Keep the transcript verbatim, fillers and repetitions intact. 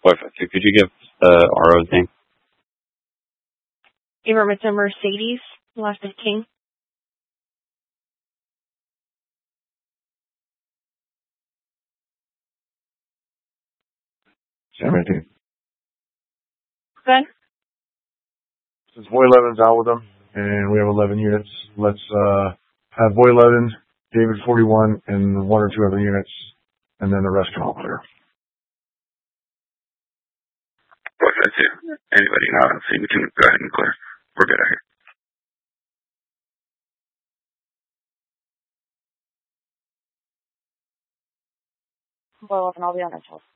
Boyfriend. So could you give uh, R O's name? Ava Mister Mercedes, last name King. seventeen. Good. Since Boy eleven's out with them, and we have eleven units, let's uh, have Boy eleven, David forty-one, and one or two other units, and then the rest can all clear. Boyfriend two. Anybody now? So we can go ahead and clear. We're good out here. Boy eleven, I'll be on that.